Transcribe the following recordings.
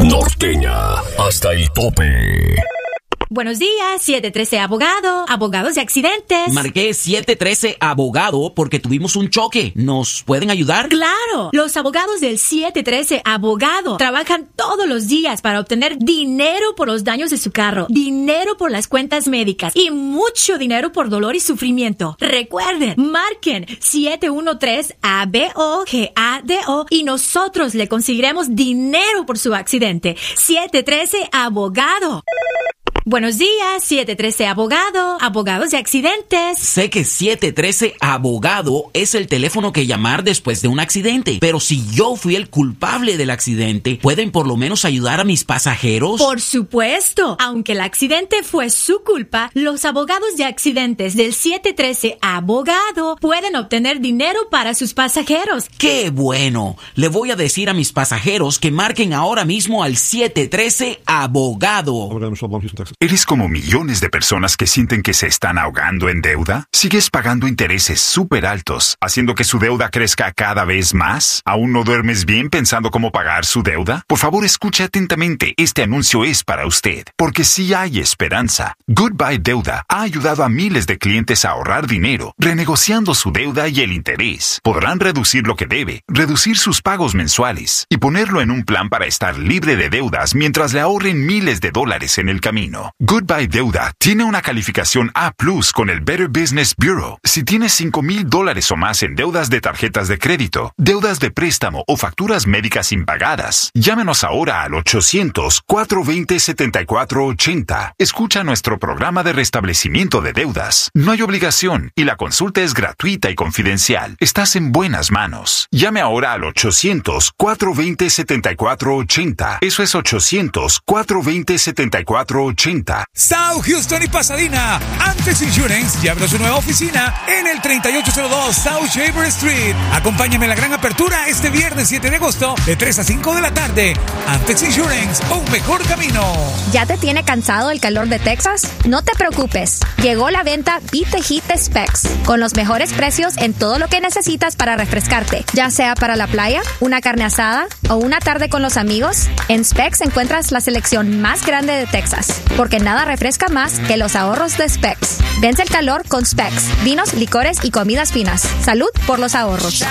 Norteña, hasta el tope. Buenos días, 713 Abogado, abogados de accidentes. Marqué 713 Abogado porque tuvimos un choque. ¿Nos pueden ayudar? ¡Claro! Los abogados del 713 Abogado trabajan todos los días para obtener dinero por los daños de su carro, dinero por las cuentas médicas y mucho dinero por dolor y sufrimiento. Recuerden, marquen 713-ABOGADO y nosotros le conseguiremos dinero por su accidente. 713 Abogado. Buenos días, 713 Abogado, abogados de accidentes. Sé que 713 Abogado es el teléfono que llamar después de un accidente, pero si yo fui el culpable del accidente, ¿pueden por lo menos ayudar a mis pasajeros? Por supuesto, aunque el accidente fue su culpa, los abogados de accidentes del 713 Abogado pueden obtener dinero para sus pasajeros. ¡Qué bueno! Le voy a decir a mis pasajeros que marquen ahora mismo al 713 Abogado. ¿Eres como millones de personas que sienten que se están ahogando en deuda? ¿Sigues pagando intereses súper altos, haciendo que su deuda crezca cada vez más? ¿Aún no duermes bien pensando cómo pagar su deuda? Por favor, escuche atentamente. Este anuncio es para usted, porque sí hay esperanza. Goodbye Deuda ha ayudado a miles de clientes a ahorrar dinero, renegociando su deuda y el interés. Podrán reducir lo que debe, reducir sus pagos mensuales y ponerlo en un plan para estar libre de deudas mientras le ahorren miles de dólares en el camino. Goodbye Deuda tiene una calificación A+ con el Better Business Bureau. Si tienes $5,000 o más en deudas de tarjetas de crédito, deudas de préstamo o facturas médicas impagadas, llámenos ahora al 800-420-7480. Escucha nuestro programa de restablecimiento de deudas. No hay obligación y la consulta es gratuita y confidencial. Estás en buenas manos. Llame ahora al 800-420-7480. Eso es 800-420-7480. South Houston y Pasadena. Antex Insurance ya abrió su nueva oficina en el 3802 South Shaver Street. Acompáñame a la gran apertura este viernes 7 de agosto de 3 a 5 de la tarde. Antex Insurance, un mejor camino. ¿Ya te tiene cansado el calor de Texas? No te preocupes. Llegó la venta Beat the Heat de Specs, con los mejores precios en todo lo que necesitas para refrescarte. Ya sea para la playa, una carne asada o una tarde con los amigos, en Specs encuentras la selección más grande de Texas. Porque nada refresca más que los ahorros de Specs. Vence el calor con Specs. Vinos, licores y comidas finas. Salud por los ahorros.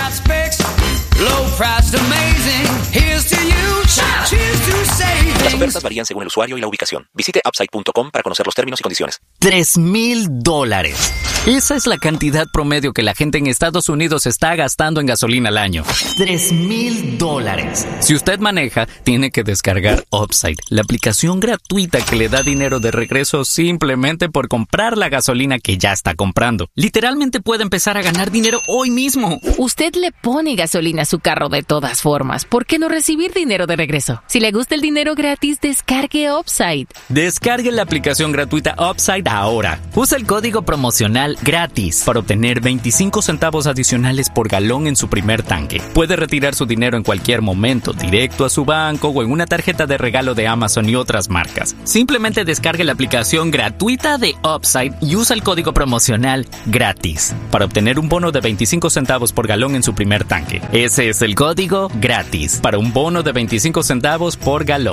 Las ofertas varían según el usuario y la ubicación. Visite Upside.com para conocer los términos y condiciones. $3,000. Esa es la cantidad promedio que la gente en Estados Unidos está gastando en gasolina al año. $3,000. Si usted maneja, tiene que descargar Upside, la aplicación gratuita que le da dinero de regreso simplemente por comprar la gasolina que ya está comprando. Literalmente puede empezar a ganar dinero hoy mismo. Usted le pone gasolina a su carro de todas formas. ¿Por qué no recibir dinero de regreso? Si le gusta el dinero gratis, descargue Upside. Descargue la aplicación gratuita Upside ahora. Usa el código promocional gratis para obtener 25 centavos adicionales por galón en su primer tanque. Puede retirar su dinero en cualquier momento, directo a su banco o en una tarjeta de regalo de Amazon y otras marcas. Simplemente descargue la aplicación gratuita de Upside y usa el código promocional gratis para obtener un bono de 25 centavos por galón en su primer tanque. Ese es el código gratis para un bono de 25 centavos por galón.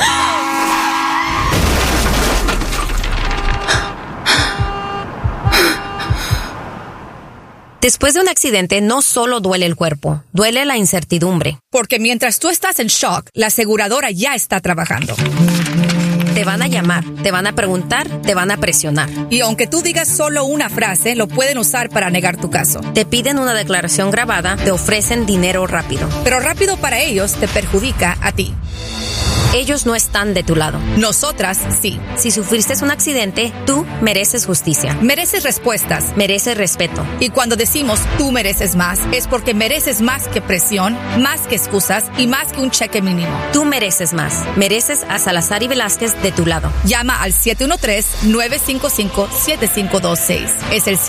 Después de un accidente, no solo duele el cuerpo, duele la incertidumbre. Porque mientras tú estás en shock, la aseguradora ya está trabajando. Te van a llamar, te van a preguntar, te van a presionar. Y aunque tú digas solo una frase, lo pueden usar para negar tu caso. Te piden una declaración grabada, te ofrecen dinero rápido. Pero rápido para ellos te perjudica a ti. Ellos no están de tu lado. Nosotras sí. Si sufriste un accidente, tú mereces justicia. Mereces respuestas. Mereces respeto. Y cuando decimos tú mereces más, es porque mereces más que presión, más que excusas y más que un cheque mínimo. Tú mereces más. Mereces a Salazar y Velázquez de tu lado. Llama al 713-955-7526. Es el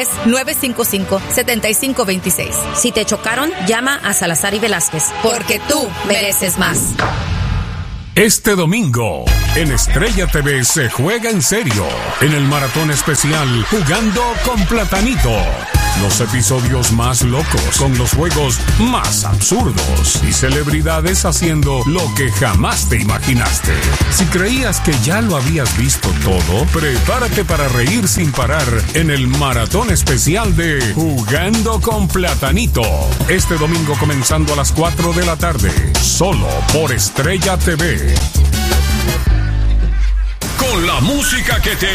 713-955-7526. Si te chocaron, llama a Salazar y Velázquez. Porque tú mereces más. Este domingo, en Estrella TV se juega en serio, en el maratón especial Jugando con Platanito. Los episodios más locos, con los juegos más absurdos y celebridades haciendo lo que jamás te imaginaste. Si creías que ya lo habías visto todo, prepárate para reír sin parar en el maratón especial de Jugando con Platanito. Este domingo comenzando a las 4 de la tarde, solo por Estrella TV. Con la música que te